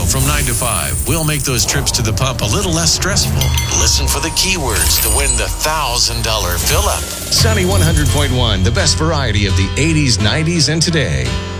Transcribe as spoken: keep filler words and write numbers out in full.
from nine to five, we'll make those trips to the pump a little less stressful. Listen for the keywords to win the one thousand dollars fill-up. Sunny one hundred point one, the best variety of the eighties, nineties, and today.